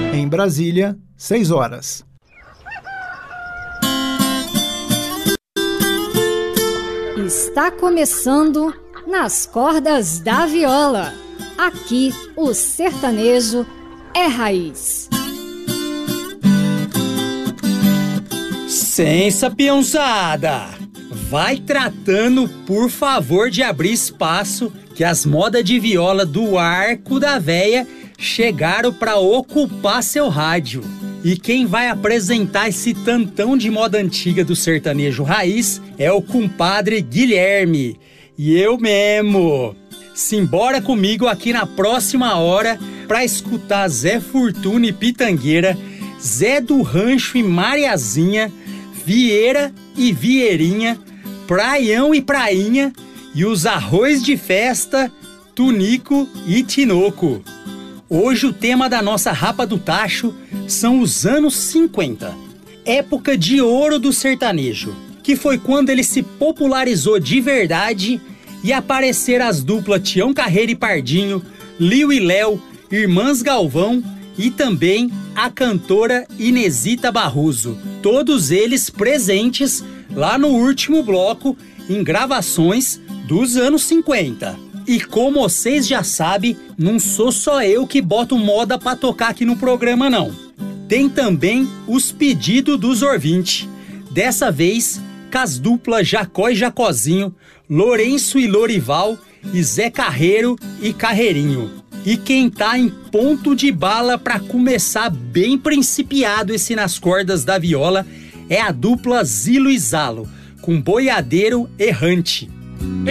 Em Brasília, 6 horas. Está começando Nas Cordas da Viola. Aqui o sertanejo é raiz. Licença, peãozada! Vai tratando, por favor, de abrir espaço, que as modas de viola do Arco da Véia chegaram para ocupar seu rádio. E quem vai apresentar esse tantão de moda antiga do sertanejo raiz é o compadre Guilherme. E eu mesmo. Simbora comigo aqui na próxima hora para escutar Zé Fortuna e Pitangueira, Zé do Rancho e Mariazinha, Vieira e Vieirinha, Praião e Prainha e os arroz de festa, Tunico e Tinoco. Hoje o tema da nossa Rapa do Tacho são os anos 50, época de ouro do sertanejo, que foi quando ele se popularizou de verdade e apareceram as duplas Tião Carreiro e Pardinho, Liu e Léo, Irmãs Galvão e também a cantora Inesita Barroso. Todos eles presentes lá no último bloco em gravações dos anos 50. E como vocês já sabem, não sou só eu que boto moda pra tocar aqui no programa não. Tem também os pedidos dos ouvintes. Dessa vez, com as duplas Jacó e Jacozinho, Lourenço e Lorival e Zé Carreiro e Carreirinho. E quem tá em ponto de bala pra começar bem principiado esse Nas Cordas da Viola é a dupla Zilo e Zalo, com Boiadeiro Errante.